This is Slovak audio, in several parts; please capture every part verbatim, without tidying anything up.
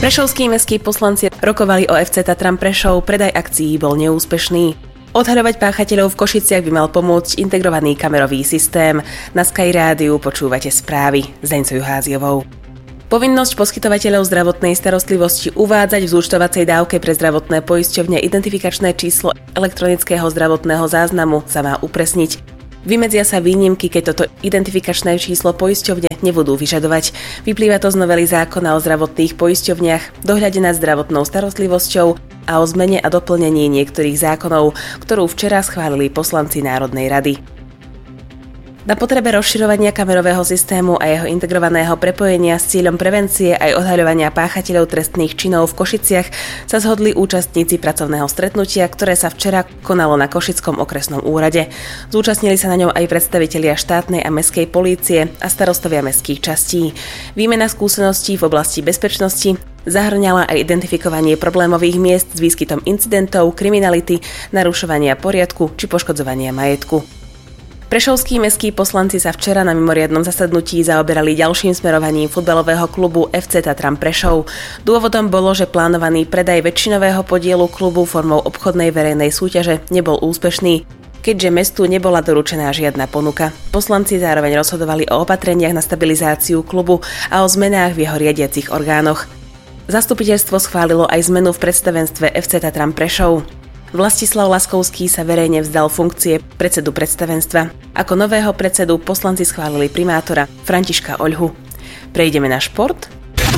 Prešovskí mestskí poslanci rokovali o ef cé Tatran Prešov, predaj akcií bol neúspešný. Odhaľovať páchateľov v Košiciach by mal pomôcť integrovaný kamerový systém. Na Sky Rádiu počúvate správy s Deňcou Juháziovou. Povinnosť poskytovateľov zdravotnej starostlivosti uvádzať v zúčtovacej dávke pre zdravotné poisťovne identifikačné číslo elektronického zdravotného záznamu sa má upresniť. Vymedzia sa výnimky, keď toto identifikačné číslo poisťovne nebudú vyžadovať. Vyplýva to z novely zákona o zdravotných poisťovniach, dohľade nad zdravotnou starostlivosťou a o zmene a doplnení niektorých zákonov, ktorú včera schválili poslanci Národnej rady. Na potrebe rozširovania kamerového systému a jeho integrovaného prepojenia s cieľom prevencie aj odhaľovania páchateľov trestných činov v Košiciach sa zhodli účastníci pracovného stretnutia, ktoré sa včera konalo na Košickom okresnom úrade. Zúčastnili sa na ňom aj predstavitelia štátnej a mestskej polície a starostovia mestských častí. Výmena skúseností v oblasti bezpečnosti zahŕňala aj identifikovanie problémových miest s výskytom incidentov, kriminality, narušovania poriadku či poškodzovania majetku. Prešovskí mestskí poslanci sa včera na mimoriadnom zasadnutí zaoberali ďalším smerovaním futbalového klubu ef cé Tatran Prešov. Dôvodom bolo, že plánovaný predaj väčšinového podielu klubu formou obchodnej verejnej súťaže nebol úspešný, keďže mestu nebola doručená žiadna ponuka. Poslanci zároveň rozhodovali o opatreniach na stabilizáciu klubu a o zmenách v jeho riadiacich orgánoch. Zastupiteľstvo schválilo aj zmenu v predstavenstve ef cé Tatran Prešov. Vlastislav Laskovský sa verejne vzdal funkcie predsedu predstavenstva. Ako nového predsedu poslanci schválili primátora Františka Oľhu. Prejdeme na šport.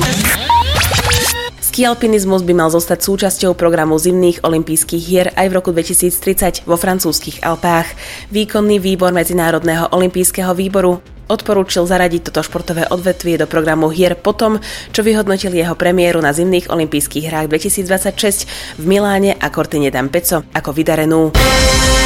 Skialpinizmus by mal zostať súčasťou programu zimných olympijských hier aj v roku dvetisíctridsať vo francúzskych Alpách. Výkonný výbor Medzinárodného olympijského výboru odporúčil zaradiť toto športové odvetvie do programu hier potom, čo vyhodnotil jeho premiéru na zimných olympijských hrách dvetisícdvadsaťšesť v Miláne a Cortina d'Ampezzo ako vydarenú.